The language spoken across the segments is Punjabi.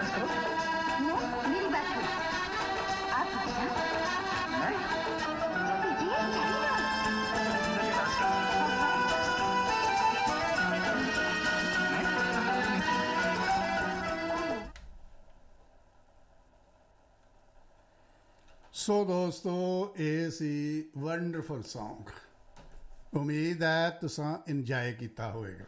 डांस करो। नो, मेरी बात सुनो, आप कीजिए ना। मैं कीजिए, चाहिए ना। मैं डांस करूं। सो दोस्तों, ये सी वंडरफुल सॉन्ग। उम्मीद है तुसां इंजॉय किया होएगा।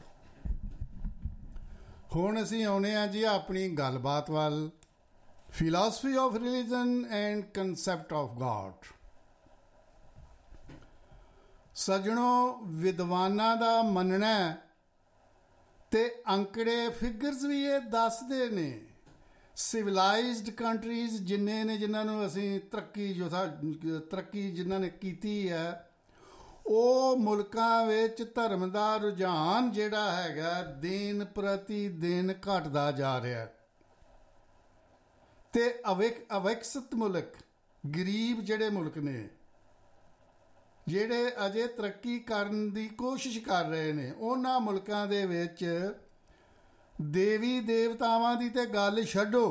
हुण असीं आउणे आ जी अपनी गलबात वाल, philosophy of religion and concept of God. सजणों, विद्वानां दा मनना ते अंकड़े फिगर्स भी ये दसदे ने सिविलाइज्ड कंट्रीज जिन्ने ने जिन्होंने असी तरक्की जिन्हों ने की है, ਉਹ ਮੁਲਕਾਂ ਵਿੱਚ ਧਰਮ ਦਾ ਰੁਝਾਨ ਜਿਹੜਾ ਹੈਗਾ ਦਿਨ ਪ੍ਰਤੀ ਦਿਨ ਘਟਦਾ ਜਾ ਰਿਹਾ ਤੇ ਅਵਿਕਸਿਤ ਮੁਲਕ, ਗਰੀਬ ਜਿਹੜੇ ਮੁਲਕ ਨੇ, ਜਿਹੜੇ ਅਜੇ ਤਰੱਕੀ ਕਰਨ ਦੀ ਕੋਸ਼ਿਸ਼ ਕਰ ਰਹੇ ਨੇ, ਉਹਨਾਂ ਮੁਲਕਾਂ ਦੇ ਵਿੱਚ ਦੇਵੀ ਦੇਵਤਾਵਾਂ ਦੀ ਤੇ ਗੱਲ ਛੱਡੋ,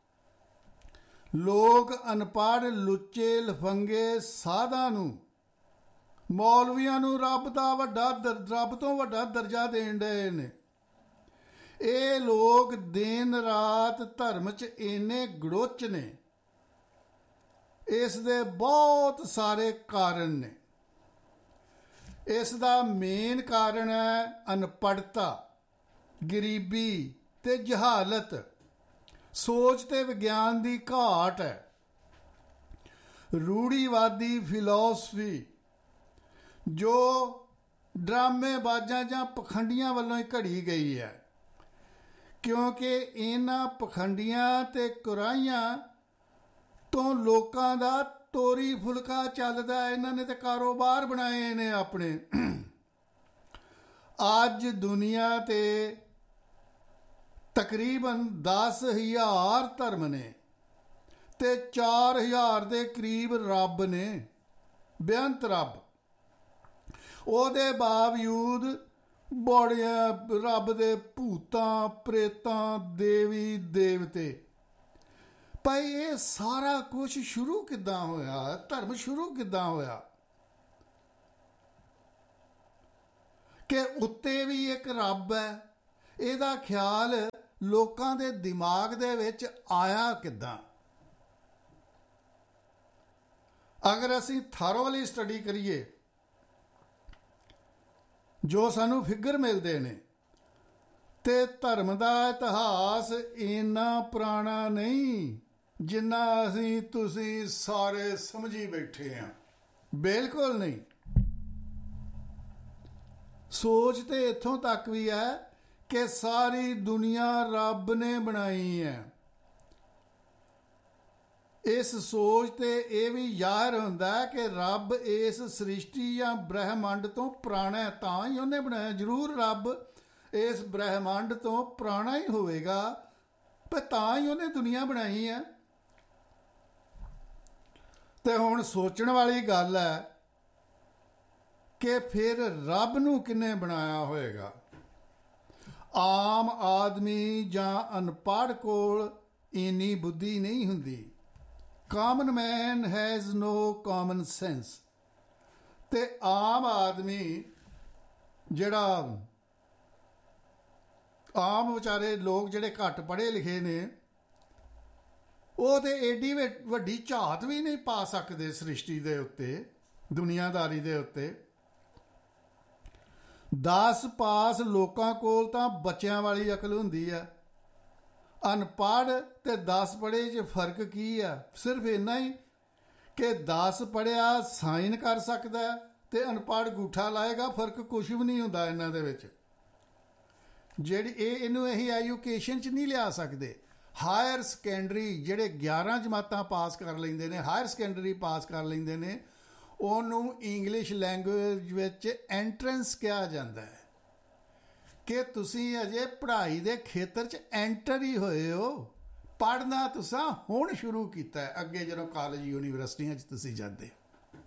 ਲੋਕ ਅਨਪੜ੍ਹ ਲੁੱਚੇ ਲਫੰਗੇ ਸਾਧਾਂ ਨੂੰ, ਮੌਲਵੀਆਂ ਨੂੰ ਰੱਬ ਤੋਂ ਵੱਡਾ ਦਰਜਾ ਦੇਣ ਡਏ ਨੇ। ਇਹ ਲੋਕ ਦਿਨ ਰਾਤ ਧਰਮ 'ਚ ਇੰਨੇ ਗੜੋਚ ਨੇ। ਇਸ ਦੇ ਬਹੁਤ ਸਾਰੇ ਕਾਰਨ ਨੇ। ਇਸ ਦਾ ਮੇਨ ਕਾਰਨ ਹੈ ਅਨਪੜ੍ਹਤਾ, ਗਰੀਬੀ ਤੇ ਜਹਾਲਤ, ਸੋਚ ਤੇ ਵਿਗਿਆਨ ਦੀ ਘਾਟ ਹੈ। ਰੂੜੀਵਾਦੀ ਫਿਲਾਸਫੀ ਜੋ ਡਰਾਮੇਬਾਜ਼ਾਂ ਜਾਂ ਪਖੰਡੀਆਂ ਵੱਲੋਂ ਹੀ ਘੜੀ ਗਈ ਹੈ, ਕਿਉਂਕਿ ਇਹਨਾਂ ਪਖੰਡੀਆਂ ਤੇ ਕੁਰਾਹੀਆਂ ਤੋਂ ਲੋਕਾਂ ਦਾ ਤੋਰੀ ਫੁਲਕਾ ਚੱਲਦਾ। ਇਹਨਾਂ ਨੇ ਤੇ ਕਾਰੋਬਾਰ ਬਣਾਏ ਨੇ ਆਪਣੇ। ਅੱਜ ਦੁਨੀਆ ਤੇ ਤਕਰੀਬਨ 10,000 ਧਰਮ ਨੇ ਤੇ 4,000 ਦੇ ਕਰੀਬ ਰੱਬ ਨੇ, ਬੇਅੰਤ ਰੱਬ। ਉਹਦੇ ਬਾਵਜੂਦ ਬੜੇ ਰੱਬ ਦੇ ਭੂਤਾਂ, ਪ੍ਰੇਤਾਂ, ਦੇਵੀ ਦੇਵਤੇ। ਭਾਈ ਇਹ ਸਾਰਾ ਕੁਝ ਸ਼ੁਰੂ ਕਿੱਦਾਂ ਹੋਇਆ? ਧਰਮ ਸ਼ੁਰੂ ਕਿੱਦਾਂ ਹੋਇਆ? ਕਿ ਉੱਤੇ ਵੀ ਇੱਕ ਰੱਬ ਹੈ। ਇਹਦਾ ਖਿਆਲ ਲੋਕਾਂ ਦੇ ਦਿਮਾਗ ਦੇ ਵਿੱਚ ਆਇਆ ਕਿੱਦਾਂ? ਅਗਰ ਅਸੀਂ ਥਰੋਲੀ ਸਟੱਡੀ ਕਰੀਏ, ਜੋ ਸਾਨੂੰ ਫਿਗਰ ਮਿਲਦੇ ਨੇ, ਤੇ ਧਰਮ ਦਾ ਇਤਿਹਾਸ ਇੰਨਾ ਪੁਰਾਣਾ ਨਹੀਂ ਜਿੰਨਾ ਅਸੀਂ ਤੁਸੀਂ ਸਾਰੇ ਸਮਝੀ ਬੈਠੇ ਹਾਂ। ਬਿਲਕੁਲ ਨਹੀਂ। ਸੋਚ ਤੇ ਇੱਥੋਂ ਤੱਕ ਵੀ ਹੈ ਕਿ ਸਾਰੀ ਦੁਨੀਆ ਰੱਬ ਨੇ ਬਣਾਈ ਹੈ। ਇਸ ਸੋਚ ਤੇ ਇਹ ਵੀ ਜ਼ਾਹਿਰ ਹੁੰਦਾ ਕਿ ਰੱਬ ਇਸ ਸ੍ਰਿਸ਼ਟੀ ਜਾਂ ਬ੍ਰਹਿਮੰਡ ਤੋਂ ਪੁਰਾਣਾ ਹੈ, ਤਾਂ ਹੀ ਉਹਨੇ ਬਣਾਇਆ। ਜ਼ਰੂਰ ਰੱਬ ਇਸ ਬ੍ਰਹਿਮੰਡ ਤੋਂ ਪੁਰਾਣਾ ਹੀ ਹੋਵੇਗਾ, ਪਰ ਤਾਂ ਹੀ ਉਹਨੇ ਦੁਨੀਆ ਬਣਾਈ ਹੈ। ਤੇ ਹੁਣ ਸੋਚਣ ਵਾਲੀ ਗੱਲ ਹੈ ਕਿ ਫਿਰ ਰੱਬ ਨੂੰ ਕਿਹਨੇ ਬਣਾਇਆ ਹੋਏਗਾ? ਆਮ ਆਦਮੀ ਜਾਂ ਅਨਪੜ੍ਹ ਕੋਲ ਇੰਨੀ ਬੁੱਧੀ ਨਹੀਂ ਹੁੰਦੀ। Common man has no common sense. ਤੇ ਆਮ ਆਦਮੀ ਜਿਹੜਾ ਆਮ ਵਿਚਾਰੇ ਲੋਕ ਜਿਹੜੇ ਘੱਟ ਪੜ੍ਹੇ ਲਿਖੇ ਨੇ, ਉਹ ਤੇ ਏਡੀ ਵੱਡੀ ਝਾਤ ਵੀ ਨਹੀਂ ਪਾ ਸਕਦੇ ਸ੍ਰਿਸ਼ਟੀ ਦੇ ਉੱਤੇ, ਦੁਨੀਆਦਾਰੀ ਦੇ ਉੱਤੇ। 10 ਪਾਸ ਲੋਕਾਂ ਕੋਲ ਤਾਂ ਬੱਚਿਆਂ ਵਾਲੀ ਅਕਲ ਹੁੰਦੀ ਆ। ਅਨਪੜ੍ਹ ਤੇ 10 ਪੜ੍ਹੇ 'ਚ ਫਰਕ ਕੀ ਆ? ਸਿਰਫ ਇੰਨਾ ਹੀ ਕਿ 10 ਪੜ੍ਹਿਆ ਸਾਈਨ ਕਰ ਸਕਦਾ ਤੇ ਅਨਪੜ੍ਹ ਅੰਗੂਠਾ ਲਾਏਗਾ। ਫਰਕ ਕੁਛ ਵੀ ਨਹੀਂ ਹੁੰਦਾ ਇਹਨਾਂ ਦੇ ਵਿੱਚ। ਜਿਹੜੀ ਇਹਨੂੰ ਇਹੀ ਐਜੂਕੇਸ਼ਨ 'ਚ ਨਹੀਂ ਲਿਆ ਸਕਦੇ। ਹਾਇਰ ਸੈਕੰਡਰੀ ਜਿਹੜੇ 11 ਜਮਾਤਾਂ ਪਾਸ ਕਰ ਲੈਂਦੇ ਨੇ, ਹਾਇਰ ਸੈਕੰਡਰੀ ਪਾਸ ਕਰ ਲੈਂਦੇ ਨੇ, ਉਹਨੂੰ ਇੰਗਲਿਸ਼ ਲੈਂਗੁਏਜ ਵਿੱਚ ਐਂਟਰੈਂਸ ਕਿਹਾ ਜਾਂਦਾ ਹੈ। ਕਿ ਤੁਸੀਂ ਅਜੇ ਪੜ੍ਹਾਈ ਦੇ ਖੇਤਰ 'ਚ ਐਂਟਰ ਹੀ ਹੋਏ ਹੋ। ਪੜ੍ਹਨਾ ਤੁਸੀਂ ਹੁਣ ਸ਼ੁਰੂ ਕੀਤਾ ਹੈ, ਅੱਗੇ ਜਦੋਂ ਕਾਲਜ ਯੂਨੀਵਰਸਿਟੀਆਂ 'ਚ ਤੁਸੀਂ ਜਾਂਦੇ ਹੋ।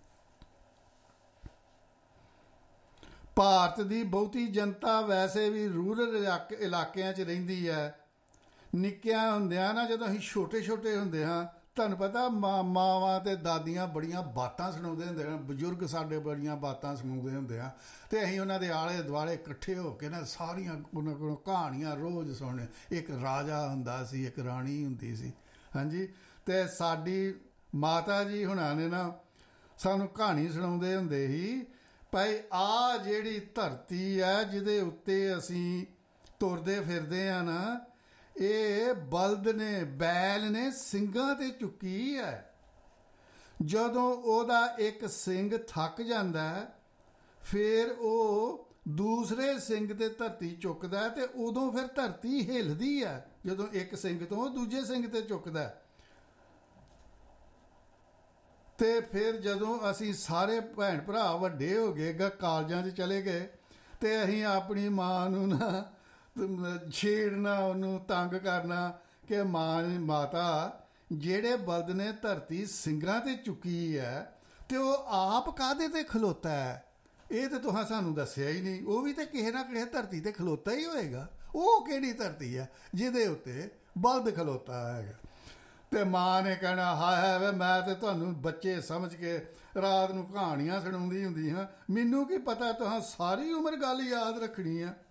ਭਾਰਤ ਦੀ ਬਹੁਤੀ ਜਨਤਾ ਵੈਸੇ ਵੀ ਰੂਰਲ ਇਲਾਕਿਆਂ 'ਚ ਰਹਿੰਦੀ ਹੈ, ਨਿੱਕਿਆਂ ਹੁੰਦਿਆਂ ਨਾ, ਜਦੋਂ ਅਸੀਂ ਛੋਟੇ ਛੋਟੇ ਹੁੰਦੇ ਹਾਂ, ਤੁਹਾਨੂੰ ਪਤਾ ਮਾਵਾਂ ਤੇ ਦਾਦੀਆਂ ਬੜੀਆਂ ਬਾਤਾਂ ਸੁਣਾਉਂਦੇ ਹੁੰਦੇ ਹਨ, ਬਜ਼ੁਰਗ ਸਾਡੇ ਬੜੀਆਂ ਬਾਤਾਂ ਸੁਣਾਉਂਦੇ ਹੁੰਦੇ ਆ, ਅਤੇ ਅਸੀਂ ਉਹਨਾਂ ਦੇ ਆਲੇ ਦੁਆਲੇ ਇਕੱਠੇ ਹੋ ਕੇ ਨਾ ਸਾਰੀਆਂ ਉਹਨਾਂ ਕੋਲੋਂ ਕਹਾਣੀਆਂ ਰੋਜ਼ ਸੁਣਨੇ। ਇੱਕ ਰਾਜਾ ਹੁੰਦਾ ਸੀ, ਇੱਕ ਰਾਣੀ ਹੁੰਦੀ ਸੀ, ਹਾਂਜੀ। ਅਤੇ ਸਾਡੀ ਮਾਤਾ ਜੀ ਹੁਣਾਂ ਨੇ ਨਾ ਸਾਨੂੰ ਕਹਾਣੀ ਸੁਣਾਉਂਦੇ ਹੁੰਦੇ ਸੀ, ਭਾਈ ਆਹ ਜਿਹੜੀ ਧਰਤੀ ਹੈ ਜਿਹਦੇ ਉੱਤੇ ਅਸੀਂ ਤੁਰਦੇ ਫਿਰਦੇ ਹਾਂ ਨਾ, ਇਹ ਬਲਦ ਨੇ, ਬੈਲ ਨੇ ਸਿੰਗਾਂ 'ਤੇ ਚੁੱਕੀ ਹੈ। ਜਦੋਂ ਉਹਦਾ ਇੱਕ ਸਿੰਗ ਥੱਕ ਜਾਂਦਾ ਫਿਰ ਉਹ ਦੂਸਰੇ ਸਿੰਗ 'ਤੇ ਧਰਤੀ ਚੁੱਕਦਾ, ਅਤੇ ਉਦੋਂ ਫਿਰ ਧਰਤੀ ਹਿੱਲਦੀ ਹੈ, ਜਦੋਂ ਇੱਕ ਸਿੰਗ ਤੋਂ ਦੂਜੇ ਸਿੰਗ 'ਤੇ ਚੁੱਕਦਾ। ਅਤੇ ਫਿਰ ਜਦੋਂ ਅਸੀਂ ਸਾਰੇ ਭੈਣ ਭਰਾ ਵੱਡੇ ਹੋ ਗਏ, ਕਾਲਜਾਂ 'ਚ ਚਲੇ ਗਏ, ਅਤੇ ਅਸੀਂ ਆਪਣੀ ਮਾਂ ਨੂੰ ਨਾ ਛੇੜਨਾ, ਉਹਨੂੰ ਤੰਗ ਕਰਨਾ ਕਿ ਮਾਤਾ ਜਿਹੜੇ ਬਲਦ ਨੇ ਧਰਤੀ ਸਿੰਗਾਂ 'ਤੇ ਚੁੱਕੀ ਹੈ ਅਤੇ ਉਹ ਆਪ ਕਾਹਦੇ 'ਤੇ ਖਲੋਤਾ ਹੈ, ਇਹ ਤਾਂ ਤੁਹਾਂ ਸਾਨੂੰ ਦੱਸਿਆ ਹੀ ਨਹੀਂ। ਉਹ ਵੀ ਤਾਂ ਕਿਸੇ ਨਾ ਕਿਸੇ ਧਰਤੀ 'ਤੇ ਖਲੋਤਾ ਹੀ ਹੋਏਗਾ। ਉਹ ਕਿਹੜੀ ਧਰਤੀ ਹੈ ਜਿਹਦੇ ਉੱਤੇ ਬਲਦ ਖਲੋਤਾ ਹੈਗਾ? ਅਤੇ ਮਾਂ ਨੇ ਕਹਿਣਾ, ਹਾਏ ਵੇ ਮੈਂ ਤਾਂ ਤੁਹਾਨੂੰ ਬੱਚੇ ਸਮਝ ਕੇ ਰਾਤ ਨੂੰ ਕਹਾਣੀਆਂ ਸੁਣਾਉਂਦੀ ਹੁੰਦੀ ਹਾਂ, ਮੈਨੂੰ ਕੀ ਪਤਾ ਤੁਹਾਂ ਸਾਰੀ ਉਮਰ ਗੱਲ ਯਾਦ ਰੱਖਣੀ ਆ।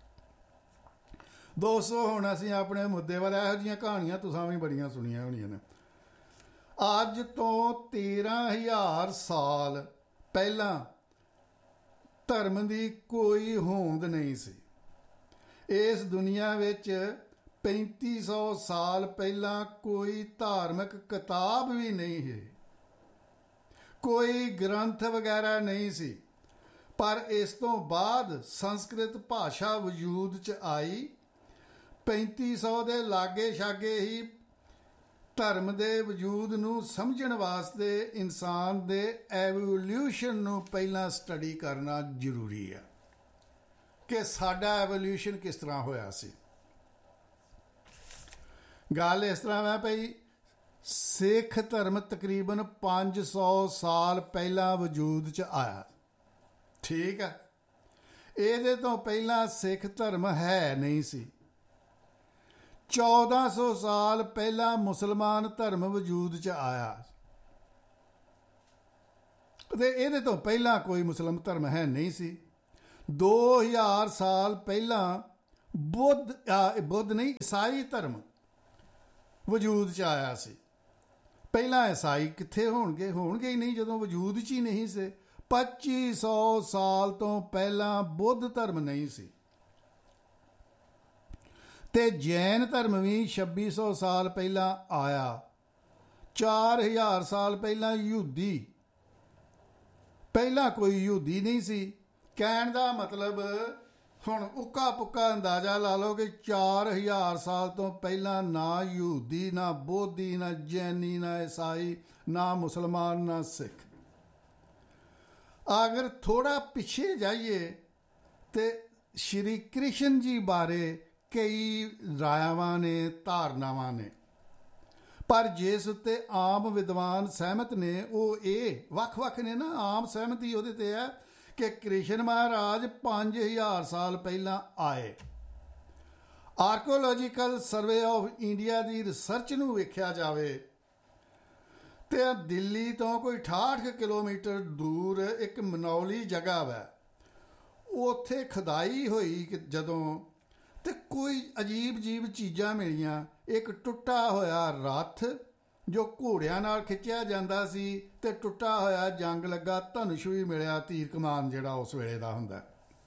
ਦੋਸਤੋ, ਹੁਣ ਅਸੀਂ ਆਪਣੇ ਮੁੱਦੇ ਵੱਲ, ਇਹੋ ਜਿਹੀਆਂ ਕਹਾਣੀਆਂ ਤੁਸੀਂ ਵੀ ਬੜੀਆਂ ਸੁਣੀਆਂ ਹੋਣੀਆਂ ਨੇ। ਅੱਜ ਤੋਂ 13,000 ਸਾਲ ਪਹਿਲਾਂ ਧਰਮ ਦੀ ਕੋਈ ਹੋਂਦ ਨਹੀਂ ਸੀ। ਇਸ ਦੁਨੀਆ ਵਿੱਚ 3500 ਸਾਲ ਪਹਿਲਾਂ ਕੋਈ ਧਾਰਮਿਕ ਕਿਤਾਬ ਵੀ ਨਹੀਂ ਹੈ, ਕੋਈ ਗ੍ਰੰਥ ਵਗੈਰਾ ਨਹੀਂ ਸੀ। ਪਰ ਇਸ ਤੋਂ ਬਾਅਦ ਸੰਸਕ੍ਰਿਤ ਭਾਸ਼ਾ ਵਜੂਦ 'ਚ ਆਈ। 3500 ਦੇ ਲਾਗੇ ਛਾਗੇ ਹੀ ਧਰਮ ਦੇ ਵਜੂਦ ਨੂੰ ਸਮਝਣ ਵਾਸਤੇ ਇਨਸਾਨ ਦੇ ਐਵੋਲਿਊਸ਼ਨ ਨੂੰ ਪਹਿਲਾਂ ਸਟੱਡੀ ਕਰਨਾ ਜ਼ਰੂਰੀ ਹੈ ਕਿ ਸਾਡਾ ਐਵੋਲਿਊਸ਼ਨ ਕਿਸ ਤਰ੍ਹਾਂ ਹੋਇਆ ਸੀ। ਗੱਲ ਇਸ ਤਰ੍ਹਾਂ ਹੈ ਭਈ, ਸਿੱਖ ਧਰਮ ਤਕਰੀਬਨ 500 ਸਾਲ ਪਹਿਲਾਂ ਵਜੂਦ 'ਚ ਆਇਆ, ਠੀਕ ਹੈ। ਇਹਦੇ ਤੋਂ ਪਹਿਲਾਂ ਸਿੱਖ ਧਰਮ ਹੈ ਨਹੀਂ ਸੀ। 1400 ਸਾਲ ਪਹਿਲਾਂ ਮੁਸਲਮਾਨ ਧਰਮ ਵਜੂਦ 'ਚ ਆਇਆ, ਅਤੇ ਇਹਦੇ ਤੋਂ ਪਹਿਲਾਂ ਕੋਈ ਮੁਸਲਿਮ ਧਰਮ ਹੈ ਨਹੀਂ ਸੀ। 2000 ਸਾਲ ਪਹਿਲਾਂ ਬੁੱਧ ਨਹੀਂ, ਈਸਾਈ ਧਰਮ ਵਜੂਦ 'ਚ ਆਇਆ ਸੀ। ਪਹਿਲਾਂ ਈਸਾਈ ਕਿੱਥੇ ਹੋਣਗੇ ਹੀ ਨਹੀਂ, ਜਦੋਂ ਵਜੂਦ 'ਚ ਹੀ ਨਹੀਂ ਸੀ। 2500 ਸਾਲ ਤੋਂ ਪਹਿਲਾਂ ਬੁੱਧ ਧਰਮ ਨਹੀਂ ਸੀ, ਅਤੇ ਜੈਨ ਧਰਮ ਵੀ 2600 ਸਾਲ ਪਹਿਲਾਂ ਆਇਆ। 4000 ਸਾਲ ਪਹਿਲਾਂ ਯਹੂਦੀ, ਪਹਿਲਾਂ ਕੋਈ ਯਹੂਦੀ ਨਹੀਂ ਸੀ। ਕਹਿਣ ਦਾ ਮਤਲਬ, ਹੁਣ ਉੱਕਾ ਪੁੱਕਾ ਅੰਦਾਜ਼ਾ ਲਾ ਲਓ ਕਿ 4000 ਸਾਲ ਤੋਂ ਪਹਿਲਾਂ ਨਾ ਯਹੂਦੀ, ਨਾ ਬੋਧੀ, ਨਾ ਜੈਨੀ, ਨਾ ਈਸਾਈ, ਨਾ ਮੁਸਲਮਾਨ, ਨਾ ਸਿੱਖ। ਅਗਰ ਥੋੜ੍ਹਾ ਪਿੱਛੇ ਜਾਈਏ ਤੇ ਸ਼੍ਰੀ ਕ੍ਰਿਸ਼ਨ ਜੀ ਬਾਰੇ ਕਈ ਰਾਇਆਵਾਂ ਨੇ, ਧਾਰਨਾਵਾਂ ਨੇ, ਪਰ ਜਿਸ ਉੱਤੇ ਆਮ ਵਿਦਵਾਨ ਸਹਿਮਤ ਨੇ ਉਹ ਇਹ ਵੱਖ-ਵੱਖ ਨੇ ਨਾ। ਆਮ ਸਹਿਮਤੀ ਉਹਦੇ 'ਤੇ ਹੈ ਕਿ ਕ੍ਰਿਸ਼ਨ ਮਹਾਰਾਜ 5000 ਸਾਲ ਪਹਿਲਾਂ ਆਏ। Archaeological survey of India the research ਨੂੰ ਵੇਖਿਆ ਜਾਵੇ ਤੇ ਦਿੱਲੀ ਤੋਂ ਕੋਈ 68 ਕਿਲੋਮੀਟਰ ਦੂਰ ਇੱਕ ਮਨੌਲੀ ਜਗ੍ਹਾ ਵਾ, ਉੱਥੇ ਖੁਦਾਈ ਹੋਈ ਜਦੋਂ, ਤੇ ਕੋਈ ਅਜੀਬ ਚੀਜ਼ਾਂ ਮਿਲੀਆਂ। ਇੱਕ ਟੁੱਟਾ ਹੋਇਆ ਰੱਥ ਜੋ ਘੋੜਿਆਂ ਨਾਲ ਖਿੱਚਿਆ ਜਾਂਦਾ ਸੀ, ਤੇ ਟੁੱਟਾ ਹੋਇਆ ਜੰਗ ਲੱਗਾ ਧਨੁਸ਼ ਵੀ ਮਿਲਿਆ, ਤੀਰ ਕਮਾਨ ਜਿਹੜਾ ਉਸ ਵੇਲੇ ਦਾ ਹੁੰਦਾ।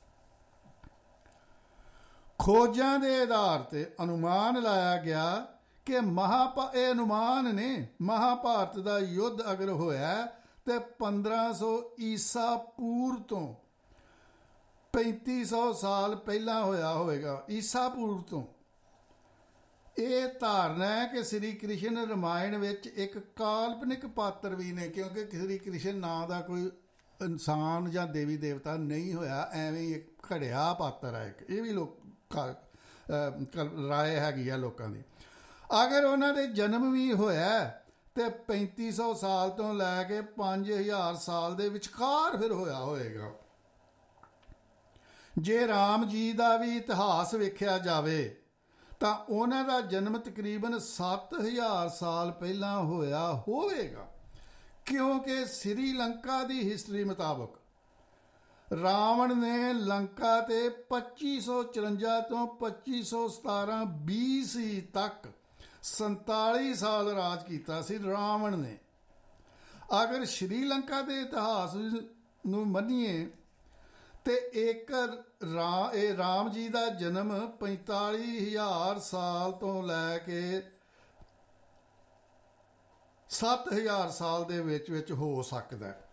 ਖੋਜਾਂ ਦੇ ਆਧਾਰ ਤੇ ਅਨੁਮਾਨ ਲਾਇਆ ਗਿਆ ਕਿ ਇਹ ਅਨੁਮਾਨ ਨੇ, ਮਹਾਭਾਰਤ ਦਾ ਯੁੱਧ ਅਗਰ ਹੋਇਆ ਤੇ 1500 ਈਸਾ ਪੂਰਵ ਤੋਂ 3500 ਸਾਲ ਪਹਿਲਾਂ ਹੋਇਆ ਹੋਵੇਗਾ, ਈਸਾ ਪੂਰਵ ਤੋਂ। ਇਹ ਧਾਰਨਾ ਹੈ ਕਿ ਸ਼੍ਰੀ ਕ੍ਰਿਸ਼ਨ ਰਾਮਾਇਣ ਵਿੱਚ ਇੱਕ ਕਾਲਪਨਿਕ ਪਾਤਰ ਵੀ ਨੇ, ਕਿਉਂਕਿ ਸ਼੍ਰੀ ਕ੍ਰਿਸ਼ਨ ਨਾਂ ਦਾ ਕੋਈ ਇਨਸਾਨ ਜਾਂ ਦੇਵੀ ਦੇਵਤਾ ਨਹੀਂ ਹੋਇਆ, ਐਵੇਂ ਹੀ ਇੱਕ ਘੜਿਆ ਪਾਤਰ ਹੈ ਇੱਕ। ਇਹ ਵੀ ਰਾਏ ਹੈਗੀ ਆ ਲੋਕਾਂ ਦੀ। ਅਗਰ ਉਹਨਾਂ ਦੇ ਜਨਮ ਵੀ ਹੋਇਆ ਤੇ 3500 ਸਾਲ ਤੋਂ ਲੈ ਕੇ 5000 ਸਾਲ ਦੇ ਵਿਚਕਾਰ ਫਿਰ ਹੋਇਆ ਹੋਏਗਾ। ਜੇ ਰਾਮ ਜੀ ਦਾ ਵੀ ਇਤਿਹਾਸ ਵੇਖਿਆ ਜਾਵੇ ਤਾਂ ਉਹਨਾਂ ਦਾ ਜਨਮ ਤਕਰੀਬਨ 7000 ਸਾਲ ਪਹਿਲਾਂ ਹੋਇਆ ਹੋਵੇਗਾ, ਕਿਉਂਕਿ ਸ੍ਰੀਲੰਕਾ ਦੀ ਹਿਸਟਰੀ ਮੁਤਾਬਕ ਰਾਵਣ ਨੇ ਲੰਕਾ ਤੇ 2554 ਤੋਂ 2517 BC ਤੱਕ 47 ਸਾਲ ਰਾਜ ਕੀਤਾ ਸੀ ਰਾਵਣ ਨੇ। ਅਗਰ ਸ਼੍ਰੀਲੰਕਾ ਦੇ ਇਤਿਹਾਸ ਨੂੰ ਮੰਨੀਏ ਤੇ ਇਹ ਰਾਮ ਜੀ ਦਾ ਜਨਮ 45000 ਸਾਲ ਤੋਂ ਲੈ ਕੇ 7000 ਸਾਲ ਦੇ ਵਿੱਚ ਹੋ ਸਕਦਾ ਹੈ।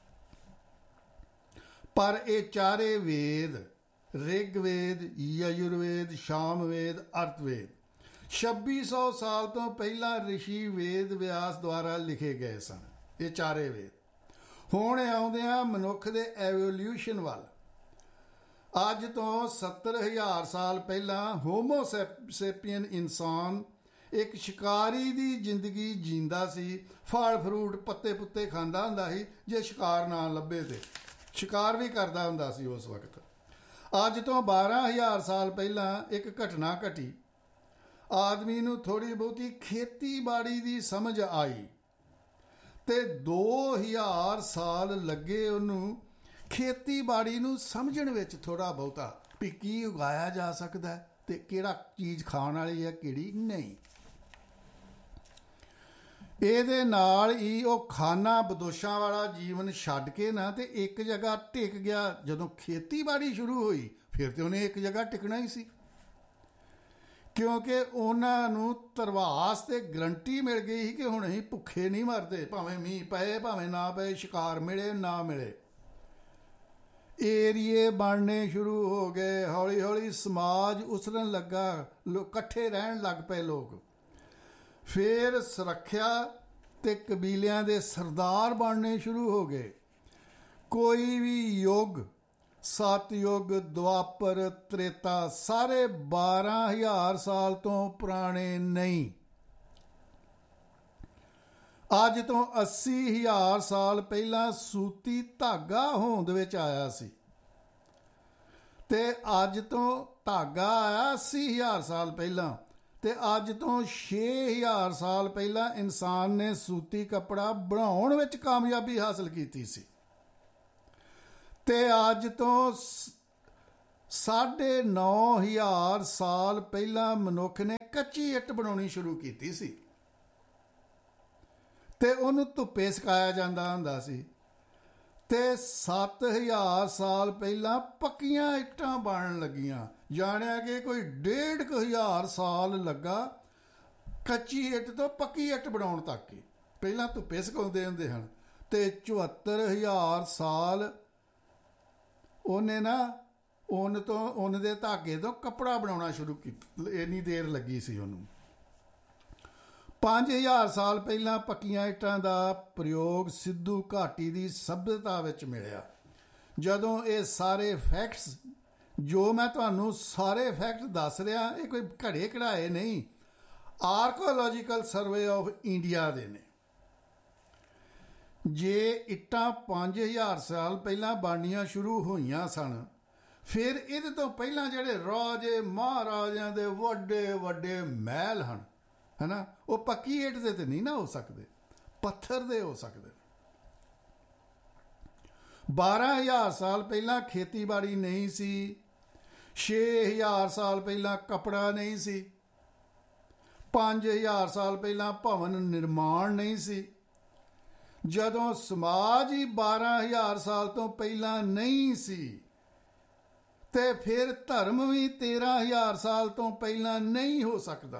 ਪਰ ਇਹ ਚਾਰੇ ਵੇਦ ਰਿਗਵੇਦ, ਯਜੁਰਵੇਦ, ਸਾਮਵੇਦ, ਅਰਥਵੇਦ 2600 ਸਾਲ ਤੋਂ ਪਹਿਲਾਂ ਰਿਸ਼ੀ ਵੇਦ ਵਿਆਸ ਦੁਆਰਾ ਲਿਖੇ ਗਏ ਸਨ। ਇਹ ਚਾਰੇ ਵੇਦ ਹੁਣ ਆਉਂਦੇ ਆ ਮਨੁੱਖ ਦੇ ਐਵੋਲਿਊਸ਼ਨ ਵੱਲ। ਅੱਜ ਤੋਂ 70000 ਸਾਲ ਪਹਿਲਾਂ ਹੋਮੋਸੇਪੀਅਨ ਇਨਸਾਨ ਇੱਕ ਸ਼ਿਕਾਰੀ ਦੀ ਜ਼ਿੰਦਗੀ ਜੀਂਦਾ ਸੀ। ਫਲ ਫਰੂਟ ਪੱਤੇ ਪੁੱਤੇ ਖਾਂਦਾ ਹੁੰਦਾ ਸੀ, ਜੇ ਸ਼ਿਕਾਰ ਨਾ ਲੱਭੇ ਤੇ ਸ਼ਿਕਾਰ ਵੀ ਕਰਦਾ ਹੁੰਦਾ ਸੀ ਉਸ ਵਕਤ। ਅੱਜ ਤੋਂ 12000 ਸਾਲ ਪਹਿਲਾਂ ਇੱਕ ਘਟਨਾ ਘਟੀ। ਆਦਮੀ ਨੂੰ ਥੋੜ੍ਹੀ ਬਹੁਤੀ ਖੇਤੀਬਾੜੀ ਦੀ ਸਮਝ ਆਈ ਤੇ 2000 ਸਾਲ ਲੱਗੇ ਉਹਨੂੰ ਖੇਤੀਬਾੜੀ ਨੂੰ ਸਮਝਣ ਵਿੱਚ ਥੋੜ੍ਹਾ ਬਹੁਤਾ, ਵੀ ਕੀ ਉਗਾਇਆ ਜਾ ਸਕਦਾ ਤੇ ਕਿਹੜਾ ਚੀਜ਼ ਖਾਣ ਵਾਲੀ ਹੈ ਕਿਹੜੀ ਨਹੀਂ। ਇਹਦੇ ਨਾਲ ਹੀ ਉਹ ਖਾਨਾ ਬਦੋਸ਼ਾਂ ਵਾਲਾ ਜੀਵਨ ਛੱਡ ਕੇ ਨਾ ਤੇ ਇੱਕ ਜਗ੍ਹਾ ਟਿਕ ਗਿਆ। ਜਦੋਂ ਖੇਤੀਬਾੜੀ ਸ਼ੁਰੂ ਹੋਈ ਫਿਰ ਤੇ ਉਹਨੇ ਇੱਕ ਜਗ੍ਹਾ ਟਿਕਣਾ ਹੀ ਸੀ, ਕਿਉਂਕਿ ਉਹਨਾਂ ਨੂੰ ਧਰਵਾਸ ਤੇ ਗਰੰਟੀ ਮਿਲ ਗਈ ਸੀ ਕਿ ਹੁਣ ਅਸੀਂ ਭੁੱਖੇ ਨਹੀਂ ਮਰਦੇ, ਭਾਵੇਂ ਮੀਂਹ ਪਏ ਭਾਵੇਂ ਨਾ ਪਏ, ਸ਼ਿਕਾਰ ਮਿਲੇ ਨਾ ਮਿਲੇ। ਏਰੀਏ ਬਣਨੇ ਸ਼ੁਰੂ ਹੋ ਗਏ, ਹੌਲੀ ਹੌਲੀ ਸਮਾਜ ਉਸਰਨ ਲੱਗਾ, ਇਕੱਠੇ ਰਹਿਣ ਲੱਗ ਪਏ ਲੋਕ। ਫਿਰ ਸੁਰੱਖਿਆ ਤੇ ਕਬੀਲਿਆਂ ਦੇ ਸਰਦਾਰ ਬਣਨੇ ਸ਼ੁਰੂ ਹੋ ਗਏ। ਕੋਈ ਵੀ ਯੁੱਗ, ਸਤਯੁੱਗ, ਦੁਆਪਰ, ਤ੍ਰੇਤਾ ਸਾਰੇ 12000 ਸਾਲ ਤੋਂ ਪੁਰਾਣੇ ਨਹੀਂ। ਅੱਜ ਤੋਂ 80000 ਸਾਲ ਪਹਿਲਾਂ ਸੂਤੀ ਧਾਗਾ ਹੋਂਦ ਵਿੱਚ ਆਇਆ ਸੀ ਤੇ ਅੱਜ ਤੋਂ ਧਾਗਾ ਆਇਆ 80000 ਸਾਲ ਪਹਿਲਾਂ ਤੇ ਅੱਜ ਤੋਂ 6000 ਸਾਲ ਪਹਿਲਾਂ ਇਨਸਾਨ ਨੇ ਸੂਤੀ ਕੱਪੜਾ ਬਣਾਉਣ ਵਿੱਚ ਕਾਮਯਾਬੀ ਹਾਸਲ ਕੀਤੀ ਸੀ ਤੇ ਅੱਜ ਤੋਂ 9500 ਸਾਲ ਪਹਿਲਾਂ ਮਨੁੱਖ ਨੇ ਕੱਚੀ ਇੱਟ ਬਣਾਉਣੀ ਸ਼ੁਰੂ ਕੀਤੀ ਸੀ ਤੇ ਉਹਨੂੰ ਧੁੱਪੇ ਸੁਕਾਇਆ ਜਾਂਦਾ ਹੁੰਦਾ ਸੀ ਤੇ 7000 ਸਾਲ ਪਹਿਲਾਂ ਪੱਕੀਆਂ ਇੱਟਾਂ ਬਣਨ ਲੱਗੀਆਂ। ਜਾਣਿਆ ਕਿ ਕੋਈ 1500 ਸਾਲ ਲੱਗਾ ਕੱਚੀ ਇੱਟ ਤੋਂ ਪੱਕੀ ਇੱਟ ਬਣਾਉਣ ਤੱਕ ਹੀ। ਪਹਿਲਾਂ ਧੁੱਪੇ ਸੁਕਾਉਂਦੇ ਹੁੰਦੇ ਹਨ ਤੇ 74000 ਸਾਲ ਉਹਨੇ ਨਾ ਉੱਨ ਦੇ ਧਾਗੇ ਤੋਂ ਕੱਪੜਾ ਬਣਾਉਣਾ ਸ਼ੁਰੂ ਕੀਤਾ। ਇੰਨੀ ਦੇਰ ਲੱਗੀ ਸੀ ਉਹਨੂੰ। 5000 ਸਾਲ ਪਹਿਲਾਂ ਪੱਕੀਆਂ ਇੱਟਾਂ ਦਾ ਪ੍ਰਯੋਗ ਸਿੰਧੂ ਘਾਟੀ ਦੀ ਸਭਿਅਤਾ ਵਿੱਚ ਮਿਲਿਆ। ਜਦੋਂ ਇਹ ਸਾਰੇ ਫੈਕਟਸ, ਜੋ ਮੈਂ ਤੁਹਾਨੂੰ ਸਾਰੇ ਫੈਕਟ ਦੱਸ ਰਿਹਾ, ਇਹ ਕੋਈ ਘੜੇ ਘੜਾਏ ਨਹੀਂ, ਆਰਕੋਲੋਜੀਕਲ ਸਰਵੇ ਆਫ ਇੰਡੀਆ ਦੇ ਨੇ। ਜੇ ਇੱਟਾਂ 5000 ਸਾਲ ਪਹਿਲਾਂ ਬਣਨੀਆਂ ਸ਼ੁਰੂ ਹੋਈਆਂ ਸਨ, ਫਿਰ ਇਹਦੇ ਤੋਂ ਪਹਿਲਾਂ ਜਿਹੜੇ ਰਾਜੇ ਮਹਾਰਾਜਿਆਂ ਦੇ ਵੱਡੇ ਵੱਡੇ ਮਹਿਲ ਹਨ, ਹੈ ਨਾ, ਉਹ ਪੱਕੀ ਇੱਟ ਦੇ ਤੇ ਨਹੀਂ ਨਾ ਹੋ ਸਕਦੇ, ਪੱਥਰ ਦੇ ਹੋ ਸਕਦੇ। 12000 ਸਾਲ ਪਹਿਲਾਂ ਖੇਤੀਬਾੜੀ ਨਹੀਂ ਸੀ। 6000 ਸਾਲ ਪਹਿਲਾਂ ਕੱਪੜਾ ਨਹੀਂ ਸੀ। 5000 ਸਾਲ ਪਹਿਲਾਂ ਭਵਨ ਨਿਰਮਾਣ ਨਹੀਂ ਸੀ। ਜਦੋਂ ਸਮਾਜ ਹੀ 12000 ਸਾਲ ਤੋਂ ਪਹਿਲਾਂ ਨਹੀਂ ਸੀ ਤੇ ਫਿਰ ਧਰਮ ਵੀ 13000 ਸਾਲ ਤੋਂ ਪਹਿਲਾਂ ਨਹੀਂ ਹੋ ਸਕਦਾ।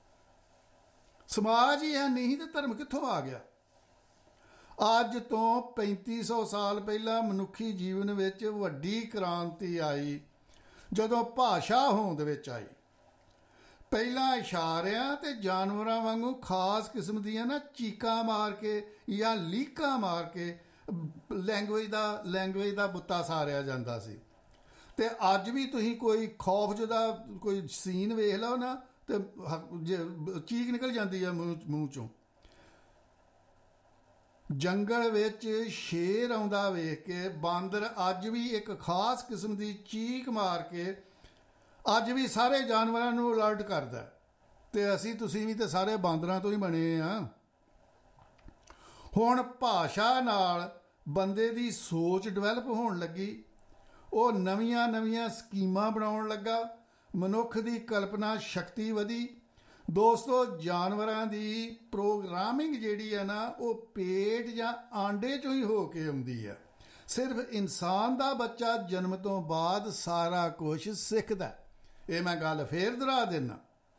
ਸਮਾਜ ਹੀ ਹੈ ਨਹੀਂ ਤੇ ਧਰਮ ਕਿੱਥੋਂ ਆ ਗਿਆ? ਅੱਜ ਤੋਂ 3500 ਸਾਲ ਪਹਿਲਾਂ ਮਨੁੱਖੀ ਜੀਵਨ ਵਿੱਚ ਵੱਡੀ ਕ੍ਰਾਂਤੀ ਆਈ ਜਦੋਂ ਭਾਸ਼ਾ ਹੋਂਦ ਵਿੱਚ ਆਈ। ਪਹਿਲਾਂ ਇਸ਼ਾਰਿਆਂ ਤੇ ਜਾਨਵਰਾਂ ਵਾਂਗੂ ਖਾਸ ਕਿਸਮ ਦੀਆਂ ਨਾ ਚੀਕਾਂ ਮਾਰ ਕੇ ਜਾਂ ਲੀਕਾਂ ਮਾਰ ਕੇ ਲੈਂਗੁਏਜ ਦਾ ਬੁੱਤਾ ਸਾਰਿਆ ਜਾਂਦਾ ਸੀ। ਤੇ ਅੱਜ ਵੀ ਤੁਸੀਂ ਕੋਈ ਖੌਫਜਦਾ ਕੋਈ ਸੀਨ ਵੇਖ ਲਓ ਨਾ ਤੇ ਚੀਕ ਨਿਕਲ ਜਾਂਦੀ ਹੈ ਮੂੰਹ ਚੋਂ। ਜੰਗਲ ਵਿੱਚ ਸ਼ੇਰ ਆਉਂਦਾ ਵੇਖ ਕੇ ਬਾਂਦਰ ਅੱਜ ਵੀ ਇੱਕ ਖਾਸ ਕਿਸਮ ਦੀ ਚੀਕ ਮਾਰ ਕੇ ਅੱਜ ਵੀ ਸਾਰੇ ਜਾਨਵਰਾਂ ਨੂੰ ਅਲਰਟ ਕਰਦਾ, ਤੇ ਅਸੀਂ ਤੁਸੀਂ ਵੀ ਤੇ ਸਾਰੇ ਬਾਂਦਰਾਂ ਤੋਂ ਹੀ ਬਣੇ ਆ। ਹੁਣ ਭਾਸ਼ਾ ਨਾਲ ਬੰਦੇ ਦੀ ਸੋਚ ਡਿਵੈਲਪ ਹੋਣ ਲੱਗੀ, ਉਹ ਨਵੀਆਂ ਨਵੀਆਂ ਸਕੀਮਾਂ ਬਣਾਉਣ ਲੱਗਾ, ਮਨੁੱਖ ਦੀ ਕਲਪਨਾ ਸ਼ਕਤੀ ਵਧੀ। ਦੋਸਤੋ, ਜਾਨਵਰਾਂ ਦੀ ਪ੍ਰੋਗਰਾਮਿੰਗ ਜਿਹੜੀ ਹੈ ਨਾ, ਉਹ ਪੇਟ ਜਾਂ ਆਂਡੇ ਚੋਂ ਹੀ ਹੋ ਕੇ ਆਉਂਦੀ ਹੈ। ਸਿਰਫ ਇਨਸਾਨ ਦਾ ਬੱਚਾ ਜਨਮ ਤੋਂ ਬਾਅਦ ਸਾਰਾ ਕੁਝ ਸਿੱਖਦਾ। ਇਹ ਮੈਂ ਗੱਲ ਫੇਰ ਦੁਹਰਾ ਦਿੰਦਾ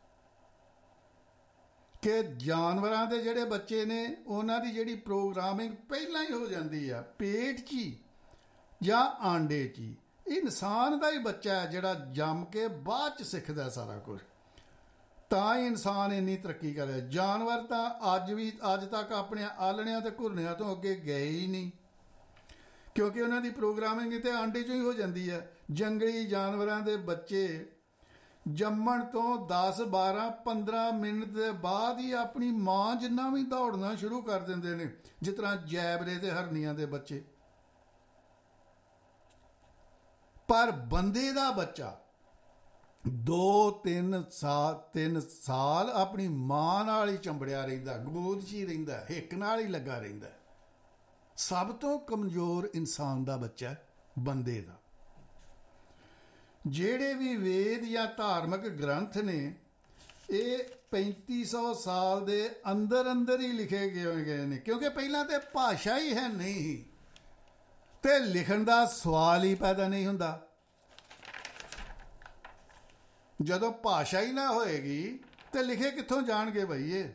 ਕਿ ਜਾਨਵਰਾਂ ਦੇ ਜਿਹੜੇ ਬੱਚੇ ਨੇ, ਉਹਨਾਂ ਦੀ ਜਿਹੜੀ ਪ੍ਰੋਗਰਾਮਿੰਗ ਪਹਿਲਾਂ ਹੀ ਹੋ ਜਾਂਦੀ ਆ, ਪੇਟ 'ਚ ਹੀ ਜਾਂ ਆਂਡੇ 'ਚ ਹੀ। ਇਨਸਾਨ ਦਾ ਹੀ ਬੱਚਾ ਹੈ ਜਿਹੜਾ ਜੰਮ ਕੇ ਬਾਅਦ 'ਚ ਸਿੱਖਦਾ ਸਾਰਾ ਕੁਝ। ਤਾਂ ਹੀ ਇਨਸਾਨ ਇੰਨੀ ਤਰੱਕੀ ਕਰੇ। ਜਾਨਵਰ ਤਾਂ ਅੱਜ ਤੱਕ ਆਪਣੇ ਆਲਣਿਆਂ ਤੇ ਘੁਰਨਿਆਂ ਤੋਂ ਅੱਗੇ ਗਏ ਹੀ ਨਹੀਂ, ਕਿਉਂਕਿ ਉਹਨਾਂ ਦੀ ਪ੍ਰੋਗਰਾਮਿੰਗ ਤੇ ਆਂਡੇ 'ਚੋਂ ਹੀ ਹੋ ਜਾਂਦੀ ਹੈ। ਜੰਗਲੀ ਜਾਨਵਰਾਂ ਦੇ ਬੱਚੇ ਜੰਮਣ ਤੋਂ 10, 12, 15 ਮਿੰਟ ਦੇ ਬਾਅਦ ਹੀ ਆਪਣੀ ਮਾਂ ਜਿੰਨਾ ਵੀ ਦੌੜਨਾ ਸ਼ੁਰੂ ਕਰ ਦਿੰਦੇ ਨੇ, ਜਿਸ ਤਰ੍ਹਾਂ ਜੈਬਰੇ ਤੇ ਹਰਨੀਆਂ ਦੇ ਬੱਚੇ। ਪਰ ਬੰਦੇ ਦਾ ਬੱਚਾ 2-3 ਸਾਲ ਆਪਣੀ ਮਾਂ ਨਾਲ ਹੀ ਚੰਬੜਿਆ ਰਹਿੰਦਾ, ਗੋਦ 'ਚ ਹੀ ਰਹਿੰਦਾ, ਹਿੱਕ ਨਾਲ ਹੀ ਲੱਗਾ ਰਹਿੰਦਾ। ਸਭ ਤੋਂ ਕਮਜ਼ੋਰ ਇਨਸਾਨ ਦਾ ਬੱਚਾ ਬੰਦੇ ਦਾ। ਜਿਹੜੇ ਵੀ ਵੇਦ ਜਾਂ ਧਾਰਮਿਕ ਗ੍ਰੰਥ ਨੇ, ਇਹ 3500 ਸਾਲ ਦੇ ਅੰਦਰ ਹੀ ਲਿਖੇ ਗਏ ਨੇ, ਕਿਉਂਕਿ ਪਹਿਲਾਂ ਤੇ ਭਾਸ਼ਾ ਹੀ ਹੈ ਨਹੀਂ, ਤੇ ਲਿਖਣ ਦਾ ਸਵਾਲ ਹੀ ਪੈਦਾ ਨਹੀਂ ਹੁੰਦਾ। ਜਦੋਂ ਭਾਸ਼ਾ ਹੀ ਨਾ ਹੋਏਗੀ ਤੇ ਲਿਖੇ ਕਿੱਥੋਂ ਜਾਣਗੇ ਬਈ ਇਹ?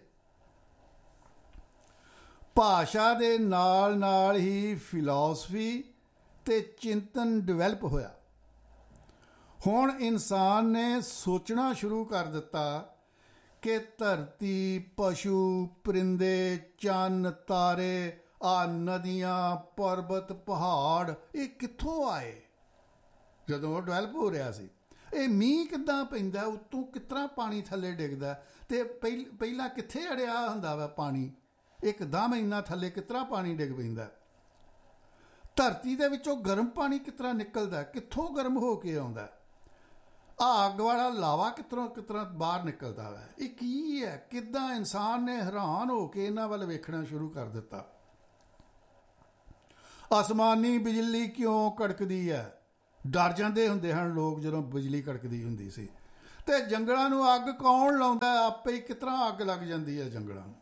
ਭਾਸ਼ਾ ਦੇ ਨਾਲ ਹੀ ਫਿਲਾਸਫੀ ਤੇ ਚਿੰਤਨ ਡਿਵੈਲਪ ਹੋਇਆ। ਹੁਣ ਇਨਸਾਨ ਨੇ ਸੋਚਣਾ ਸ਼ੁਰੂ ਕਰ ਦਿੱਤਾ ਕਿ ਧਰਤੀ, ਪਸ਼ੂ, ਪਰਿੰਦੇ, ਚੰਨ, ਤਾਰੇ, ਆ ਨਦੀਆਂ, ਪਰਬਤ, ਪਹਾੜ, ਇਹ ਕਿੱਥੋਂ ਆਏ? ਜਦੋਂ ਉਹ ਡਿਵੈਲਪ ਹੋ ਰਿਹਾ ਸੀ, ਇਹ ਮੀਂਹ ਕਿੱਦਾਂ ਪੈਂਦਾ, ਉੱਤੋਂ ਕਿਸ ਤਰ੍ਹਾਂ ਪਾਣੀ ਥੱਲੇ ਡਿੱਗਦਾ, ਤੇ ਪਹਿਲਾਂ ਕਿੱਥੇ ਅੜਿਆ ਹੁੰਦਾ ਵਾ ਪਾਣੀ, ਇੱਕਦਮ ਇੰਨਾ ਥੱਲੇ ਕਿਸ ਤਰ੍ਹਾਂ ਪਾਣੀ ਡਿੱਗ ਪੈਂਦਾ। ਧਰਤੀ ਦੇ ਵਿੱਚੋਂ ਗਰਮ ਪਾਣੀ ਕਿਸ ਤਰ੍ਹਾਂ ਨਿਕਲਦਾ, ਕਿੱਥੋਂ ਗਰਮ ਹੋ ਕੇ ਆਉਂਦਾ। ਅੱਗ ਵਾਲਾ ਲਾਵਾ ਕਿਸ ਤਰ੍ਹਾਂ ਬਾਹਰ ਨਿਕਲਦਾ ਵਾ। ਇਹ ਕੀ ਹੈ? ਕਿੱਦਾਂ ਇਨਸਾਨ ਨੇ ਹੈਰਾਨ ਹੋ ਕੇ ਇਹਨਾਂ ਵੱਲ ਵੇਖਣਾ ਸ਼ੁਰੂ ਕਰ ਦਿੱਤਾ। ਅਸਮਾਨੀ ਬਿਜਲੀ ਕਿਉਂ ਕੜਕਦੀ ਹੈ? ਡਰ ਜਾਂਦੇ ਹੁੰਦੇ ਹਨ ਲੋਕ ਜਦੋਂ ਬਿਜਲੀ ਕੜਕਦੀ ਹੁੰਦੀ ਸੀ। ਤੇ ਜੰਗਲਾਂ ਨੂੰ ਅੱਗ ਕੌਣ ਲਾਉਂਦਾ? ਆਪੇ ਹੀ ਕਿਸ ਤਰ੍ਹਾਂ ਅੱਗ ਲੱਗ ਜਾਂਦੀ ਹੈ ਜੰਗਲਾਂ ਨੂੰ।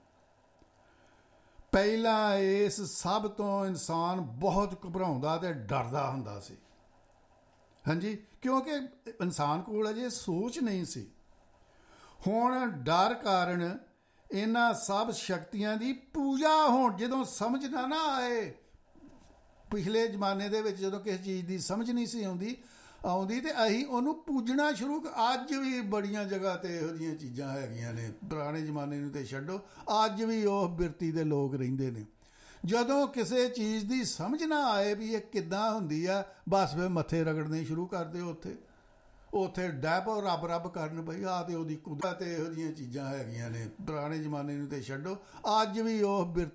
ਪਹਿਲਾਂ ਇਸ ਸਭ ਤੋਂ ਇਨਸਾਨ ਬਹੁਤ ਘਬਰਾਉਂਦਾ ਤੇ ਡਰਦਾ ਹੁੰਦਾ ਸੀ। ਹਾਂਜੀ, ਕਿਉਂਕਿ ਇਨਸਾਨ ਕੋਲ ਅਜੇ ਸੋਚ ਨਹੀਂ ਸੀ। ਹੁਣ ਡਰ ਕਾਰਨ ਇਹਨਾਂ ਸਭ ਸ਼ਕਤੀਆਂ ਦੀ ਪੂਜਾ ਹੋਣ, ਜਦੋਂ ਸਮਝ ਨਾ ਆਏ, ਪਿਛਲੇ ਜ਼ਮਾਨੇ ਦੇ ਵਿੱਚ ਜਦੋਂ ਕਿਸੇ ਚੀਜ਼ ਦੀ ਸਮਝ ਨਹੀਂ ਸੀ ਆਉਂਦੀ ਤੇ ਅਸੀਂ ਉਹਨੂੰ ਪੂਜਣਾ ਸ਼ੁਰੂ। ਅੱਜ ਵੀ ਬੜੀਆਂ ਜਗ੍ਹਾ ਤੇ ਇਹੋ ਜਿਹੀਆਂ ਚੀਜ਼ਾਂ ਹੈਗੀਆਂ ਨੇ, ਪੁਰਾਣੇ ਜ਼ਮਾਨੇ ਨੂੰ ਤੇ ਛੱਡੋ, ਅੱਜ ਵੀ ਉਹ ਬਿਰਤੀ ਦੇ ਲੋਕ ਰਹਿੰਦੇ ਨੇ। ਜਦੋਂ ਕਿਸੇ ਚੀਜ਼ ਦੀ ਸਮਝ ਨਾ ਆਏ ਵੀ ਇਹ ਕਿੱਦਾਂ ਹੁੰਦੀ ਆ, ਬਸ ਫਿਰ ਮੱਥੇ ਰਗੜਨੇ ਸ਼ੁਰੂ ਕਰ ਦਿਓ। ਉੱਥੇ ਡੈਪ ਰੱਬ ਕਰਨ, ਬਈ ਆਹ ਤੇ ਉਹਦੀ ਕੁਦਰਤ, ਇਹੋ ਜਿਹੀਆਂ ਚੀਜ਼ਾਂ ਹੈਗੀਆਂ ਨੇ, ਪੁਰਾਣੇ ਜ਼ਮਾਨੇ ਨੂੰ ਤੇ ਛੱਡੋ, ਅੱਜ ਵੀ ਉਹ ਬਿਰਤੀ